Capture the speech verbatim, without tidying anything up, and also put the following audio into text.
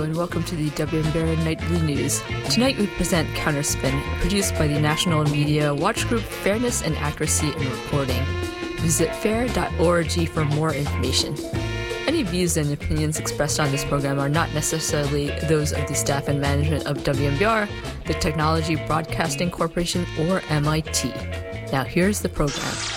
and welcome to the W M B R Nightly News. Tonight we present Counterspin, produced by the national media watch group Fairness and Accuracy in Reporting. Visit fair dot org for more information. Any views and opinions expressed on this program are not necessarily those of the staff and management of W M B R, the Technology Broadcasting Corporation, or M I T. Now here's the program.